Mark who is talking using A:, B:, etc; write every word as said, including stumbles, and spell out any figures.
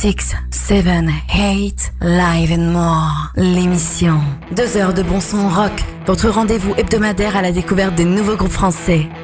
A: six, seven, eight, Live and More, l'émission. Deux heures de bon son rock, votre rendez-vous hebdomadaire à la découverte des nouveaux groupes français.